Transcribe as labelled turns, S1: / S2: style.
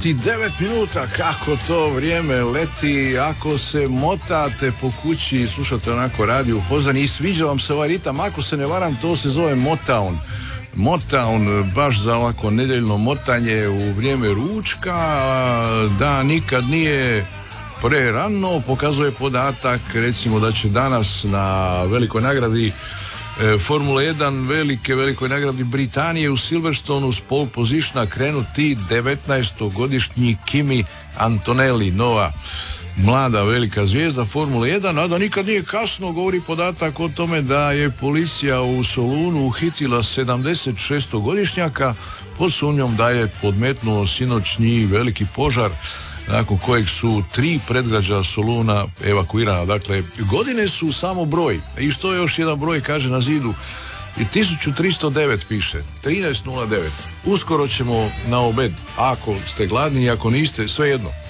S1: sati 9 minuta, kako to vrijeme leti. Ako se motate po kući i slušate onako radio u Poznani i sviđa vam se ovaj ritam, ako se ne varam, to se zove Motown. Motown, baš za ovako nedeljno motanje u vrijeme ručka, da nikad nije prerano, pokazuje podatak recimo da će danas na velikoj nagradi Formula 1, velikoj nagradi Britanije u Silverstonu s pole positiona krenuti 19-godišnji Kimi Antonelli, nova mlada velika zvijezda Formule 1, a da nikad nije kasno, govori podatak o tome da je policija u Solunu uhitila 76-godišnjaka pod sumnjom da je podmetnuo sinoćnji veliki požar nakon kojeg su 3 predgrađa Soluna evakuirana. Dakle, godine su samo broj. I što je još jedan broj, kaže na zidu? I 1309 piše, 1309. Uskoro ćemo na obed. Ako ste gladni i ako niste, svejedno.